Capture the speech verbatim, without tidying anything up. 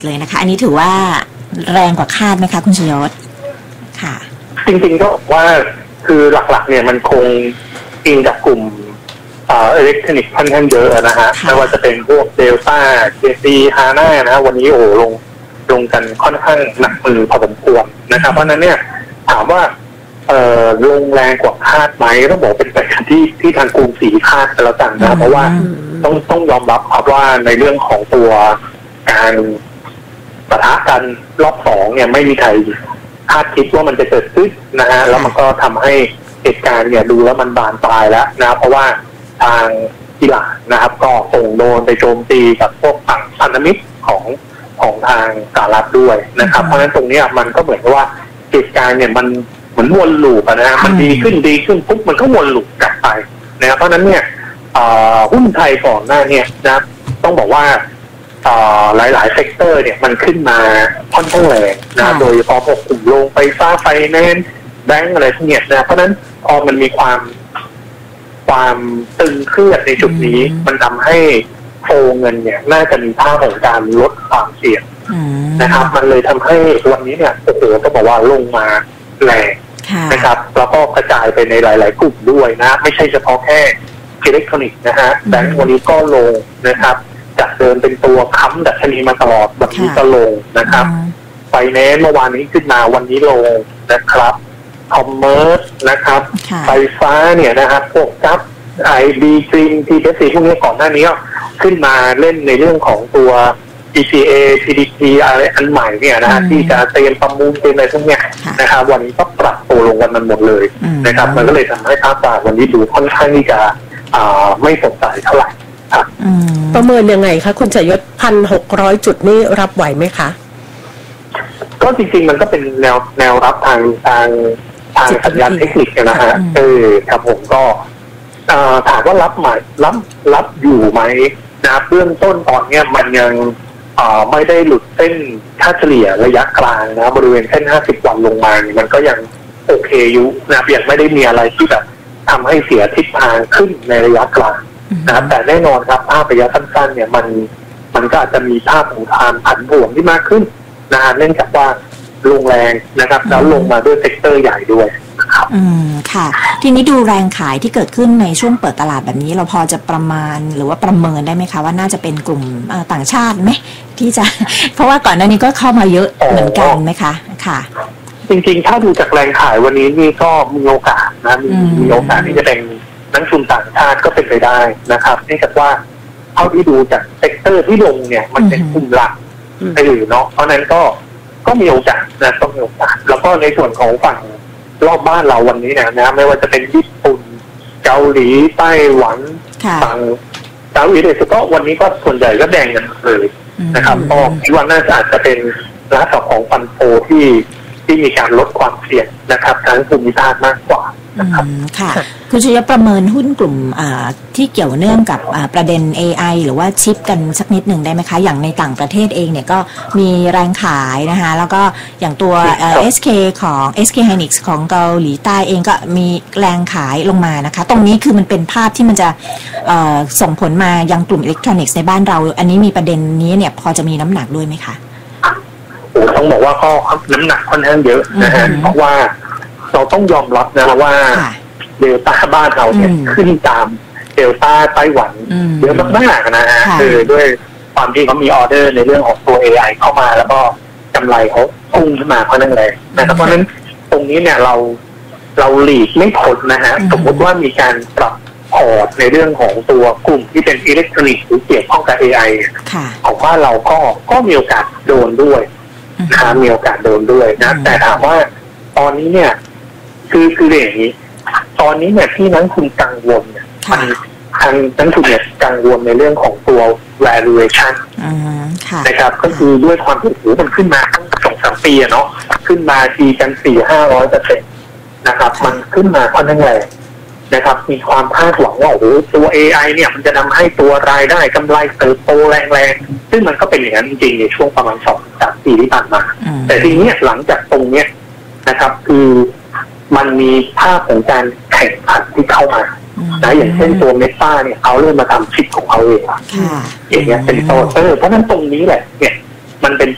เลยนะคะอันนี้ถือว่าแรงกว่าคาดไหมคะคุณชยศค่ะจริงๆก็ว่าคือหลักๆเนี่ยมันคงอิงกับกลุ่มเอิเล็กทรอนิกส์ค่อนข้างเยอะนะฮะไม่ว่าจะเป็นพวกเดลต้าเจซีฮาน่านะวันนี้โอ้ลงลงกันค่อนข้างหนักมือพอสมควรนะครับเพราะนั้นเนี่ยถามว่าเอ่อลงแรงกว่าคาดไหมต้องบอกเป็นไปที่ที่ทางกรุงศรีคาดกันแล้วกันนะเพราะว่าต้องต้องยอมรับครับว่าในเรื่องของตัวการปะทะกันรอบสองเนี่ยไม่มีใครคาดคิดว่ามันจะเกิดขึ้นนะฮะแล้วมันก็ทำให้เหตุการณ์เนี่ยดูแล้วมันบานปลายแล้วนะเพราะว่าทางอิหร่านนะครับก็ส่งโดรนไปโจมตีกับพวกฝั่งพันธมิตรของของทางสหรัฐด้วยนะครับเพราะฉะนั้นตรงนี้มันก็เหมือนกับว่าเหตุการณ์เนี่ยมันเหมือนวนลูปนะฮะมันดีขึ้นดีขึ้นปุ๊บมันก็วนลูปกลับไปนะครับเพราะฉะนั้นเนี่ยหุ้นไทยก่อนหน้าเนี่ยนะต้องบอกว่าหลายๆเซกเตอร์เนี่ยมันขึ้นมาค่อนข้างแรงนะโดยเฉพาะพวกกลุ่มโรงไฟฟ้าไฟแนนซ์แบงก์อะไรพวกนี้นะเพราะฉะนั้นพอมันมีความความตึงเครียดในจุดนี้มันทำให้โฟเงินเนี่ยน่าจะมีท่าของการลดความเสี่ยงนะครับมันเลยทำให้วันนี้เนี่ยโอ้โหก็บอกว่าลงมาแรงนะครับแล้วก็กระจายไปในหลายๆกลุ่มด้วยนะไม่ใช่เฉพาะแค่อิเล็กทรอนิกส์นะฮะแบงก์วันนี้ก็ลงนะครับจากเดิมเป็นตัวค้ำดัชนีมาตลอดวันนี้ก็ลงนะครับไฟแนนซ์เมื่อวานนี้ขึ้นมาวันนี้ลงนะครับคอมเมอร์สนะครับไฟฟ้าเนี่ยนะครับพวกจับไอบีกรีนทีเอสซีพวกนี้ก่อนหน้านี้ขึ้นมาเล่นในเรื่องของตัว อี ซี เอ พี ดี ที อะไรอันใหม่เนี่ยนะฮะที่จะเตรียมประมูลเตรียมอะไรพวกนี้นะครับวันนี้ก็ปรับตัวลงกันมันหมดเลยนะครับมันก็เลยทำให้ภาพตลาดวันนี้ดูค่อนข้างที่จะไม่สดใสเท่าไหร่ประเมินยังไงคะคุณชยศพันหกร้อยจุดนี่รับไหวไหมคะก็จริงๆมันก็เป็นแนวแนวรับทางทางทางสัญญาณเทคนิคนะฮะเออครับผมก็ถามว่ารับไหมรับรับอยู่ไหมนะเบื้องต้นตอนนี้มันยังไม่ได้หลุดเส้นค่าเฉลี่ยระยะกลางนะบริเวณเส้นห้าสิบวันลงมามันก็ยังโอเคอยู่นะยังไม่ได้มีอะไรที่แบบทำให้เสียทิศทางขึ้นในระยะกลางนะแต่แน่นอนครับภาพระยะสั้นๆเนี่ยมันมันก็อาจจะมีภาพของความผันผวนที่มากขึ้นนะเนื่องจากว่าลงแรงนะครับแล้วลงมาด้วยเซกเตอร์ใหญ่ด้วยนะครับอืมค่ะทีนี้ดูแรงขายที่เกิดขึ้นในช่วงเปิดตลาดแบบนี้เราพอจะประมาณหรือว่าประเมินได้ไหมคะว่าน่าจะเป็นกลุ่มต่างชาติไหมที่จะเพราะว่าก่อนหน้านี้ก็เข้ามาเยอะเหมือนกันไหมคะค่ะจริงๆถ้าดูจากแรงขายวันนี้นี่ก็มีโอกาสนะมีมีโอกาสที่จะเป็นนักทุนต่างชาติก็เป็นไปได้นะครับเนื่องจากว่าเท่าที่ดูจากเซกเตอร์ที่ลงเนี่ยมันเป็นกลุ่มหลักไปหรือเนาะเพราะนั้นก็ก็มีโอกาสนะต้องมีโอกาสแล้วก็ในส่วนของฝั่งรอบบ้านเราวันนี้นะนะไม่ว่าจะเป็นญี่ปุ่นเกาหลีไต้หวันฝั่งเกาหลีเองก็วันนี้ก็ส่วนใหญ่ก็แดงกันเลยนะครับก็คิดว่าน่าจะอาจจะเป็นลักษณะของฟันโฟที่ที่มีการลดความเสี่ยงนะครับทางภูมิภาคมากกว่านะครับค่ะคุณชยศประเมินหุ้นกลุ่มที่เกี่ยวเนื่องกับประเด็น เอ ไอ หรือว่าชิปกันสักนิดหนึ่งได้ไหมคะอย่างในต่างประเทศเองเนี่ยก็มีแรงขายนะคะแล้วก็อย่างตัว เอส เค ของ เอส เค Hynix ของเกาหลีใต้เองก็มีแรงขายลงมานะคะตรงนี้คือมันเป็นภาพที่มันจะส่งผลมายังกลุ่มอิเล็กทรอนิกส์ในบ้านเราอันนี้มีประเด็นนี้เนี่ยพอจะมีน้ำหนักด้วยไหมคะโอ้ต้องบอกว่าก็น้ำหนักค่อนข้างเยอะนะฮะเพราะว่าเราต้องยอมรับนะว่าเดลต้าบ้านเราเนี่ยขึ้นตามเดลต้าไต้หวันเยอะมากๆนะฮะคือด้วยความที่เขามีออเดอร์ในเรื่องของตัว เอ ไอ เข้ามาแล้วก็กำไรเขาพุ่งขึ้นมาเพราะนั่นเลยนะครับเพราะฉะนั้นตรงนี้เนี่ยเราเราหลีกไม่พ้นนะฮะสมมติว่ามีการปรับพอร์ตในเรื่องของตัวกลุ่มที่เป็นอิเล็กทรอนิกส์หรือเกี่ยวข้องกับ เอ ไอ ของบ้านเราก็ก็มีโอกาสโดนด้วยนะมีโอกาสโดนด้วยนะแต่ถามว่าตอนนี้เนี่ยคือคืออย่างนี้ตอนนี้เนี่ยที่นักทุนกังวลเนี่ยมันทางนักทุนเนี่ยกังวลในเรื่องของตัว valuation นะครับก็คือด้วยความที่ถือมันขึ้นมาตั้งสองสามปีเนาะขึ้นมาทีกันสี่ห้าร้อยเปอร์เซ็นต์นะครับมันขึ้นมาค่อนข้างแรงนะครับมีความคาดหวังว่าโอ้โหตัว เอ ไอ เนี่ยมันจะทำให้ตัวรายได้กำไรเติบโตแรงๆซึ่งมันก็เป็นอย่างนั้นจริงๆในช่วงประมาณสองสามปีที่ผ่านมาแต่ทีนี้หลังจากตรงเนี้ยนะครับคือมันมีภาพของการแข่งขันที่เข้ามานะอย่างเช่นตัวเมตาเนี่ยเขาเริ่มมาทำชิปของเขาเองอย่างเงี้ยเป็นโตเตอร์เพราะนั้นตรงนี้แหละเนี่ยมันเป็น